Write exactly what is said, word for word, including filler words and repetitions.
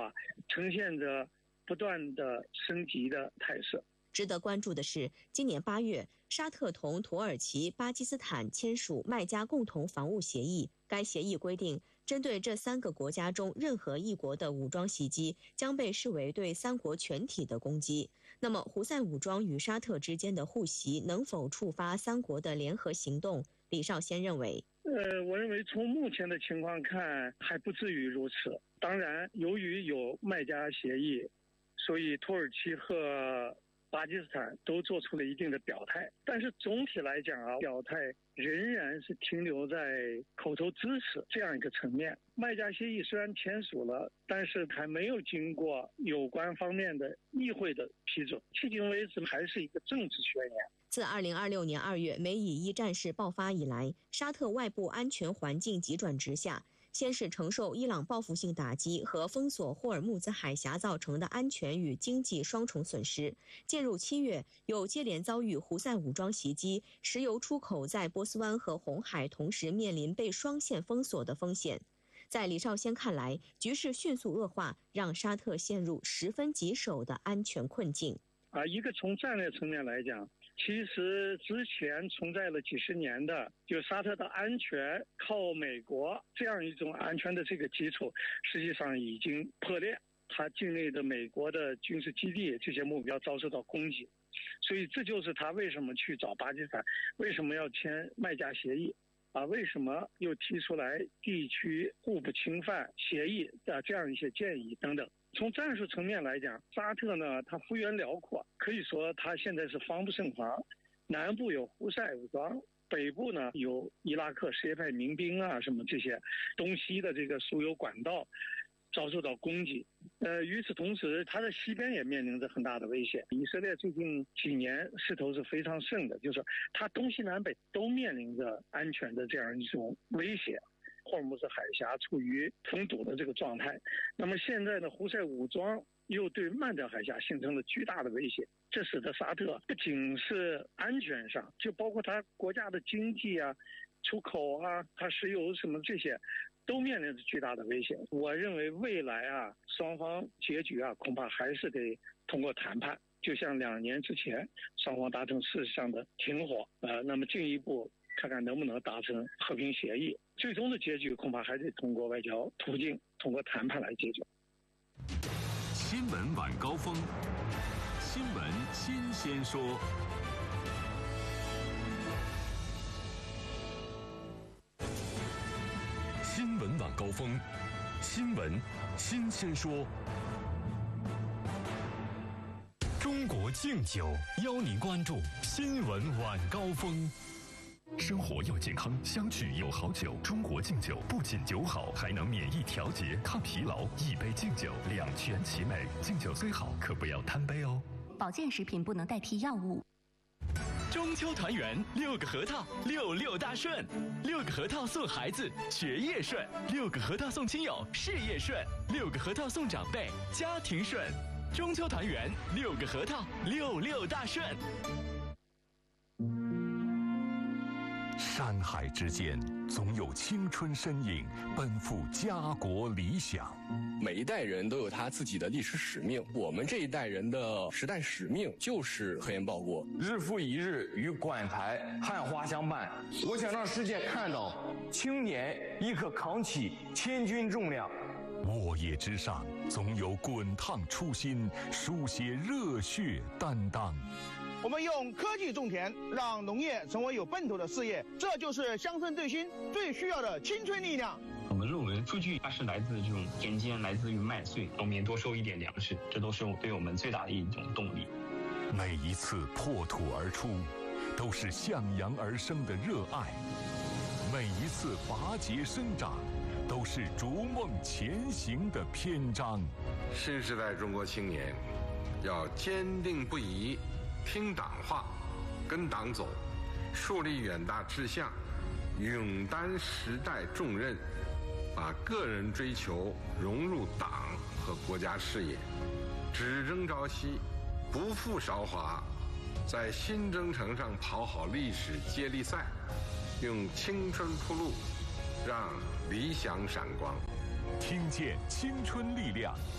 啊，呈现着不断的升级的态势。 值得关注的是，今年八月，沙特同土耳其、巴基斯坦签署麦加共同防务协议。该协议规定，针对这三个国家中任何一国的武装袭击，将被视为对三国全体的攻击。那么，胡塞武装与沙特之间的互袭能否触发三国的联合行动？李少先认为， 呃，我认为从目前的情况看，还不至于如此。当然，由于有麦加协议，所以土耳其和巴基斯坦都做出了一定的表态，但是总体来讲啊，表态仍然是停留在口头支持这样一个层面。麦加协议虽然签署了，但是还没有经过有关方面的议会的批准，迄今为止还是一个政治宣言。 自二零二六年二月美以伊战事爆发以来，沙特外部安全环境急转直下。先是承受伊朗报复性打击和封锁霍尔木兹海峡造成的安全与经济双重损失，渐入七月又接连遭遇胡塞武装袭击，石油出口在波斯湾和红海同时面临被双线封锁的风险。在李少先看来，局势迅速恶化，让沙特陷入十分棘手的安全困境。 啊，一个从战略层面来讲，其实之前存在了几十年的，就沙特的安全靠美国这样一种安全的这个基础，实际上已经破裂。他境内的美国的军事基地这些目标遭受到攻击，所以这就是他为什么去找巴基斯坦，为什么要签麦加协议啊？为什么又提出来地区互不侵犯协议的这样一些建议等等。从战术层面来讲，沙特呢，它幅员辽阔，可以说它现在是防不胜防。南部有胡塞武装，北部呢有伊拉克什叶派民兵啊，什么这些，东西的这个输油管道遭受到攻击。呃，与此同时，它的西边也面临着很大的威胁。以色列最近几年势头是非常盛的，就是它东西南北都面临着安全的这样一种威胁。霍尔木兹海峡处于封堵的这个状态，那么现在呢，胡塞武装又对曼德海峡形成了巨大的威胁，这使得沙特不仅是安全上，就包括它国家的经济啊、出口啊、它石油什么这些，都面临着巨大的威胁。我认为未来啊，双方结局啊，恐怕还是得通过谈判，就像两年之前双方达成事实上的停火，呃，那么进一步看看能不能达成和平协议。最终的结局恐怕还得通过外交途径，通过谈判来解决。 新闻晚高峰，新闻新鲜说。新闻晚高峰，新闻新鲜说。中国敬酒邀您关注新闻晚高峰。生活要健康，相聚有好酒。中国敬酒不仅酒好，还能免疫调节、抗疲劳。一杯敬酒，两全其美。敬酒虽好，可不要贪杯哦。 保健食品不能代替药物。 中秋团圆，六个核桃，六六大顺。六个核桃送孩子，学业顺；六个核桃送亲友，事业顺；六个核桃送长辈，家庭顺。中秋团圆，六个核桃，六六大顺。 山海之间，总有青春身影奔赴家国理想。 每一代人都有他自己的历史使命，我们这一代人的时代使命就是核烟报国。 日复一日与馆台汉花相伴，我想让世界看到青年亦可扛起千钧重量。 沃野之上，总有滚烫初心，书写热血担当。 我们用科技种田，让农业成为有奔头的事业，这就是乡村振兴最需要的青春力量。 我们认为数据它是来自这种田间，来自于麦穗，农民多收一点粮食，这都是对我们最大的一种动力。 每一次破土而出，都是向阳而生的热爱；每一次拔节生长，都是逐梦前行的篇章。 新时代中国青年要坚定不移听党话，跟党走，树立远大志向，勇担时代重任，把个人追求融入党和国家事业，只争朝夕，不负韶华，在新征程上跑好历史接力赛，用青春铺路，让理想闪光。 听见青春力量。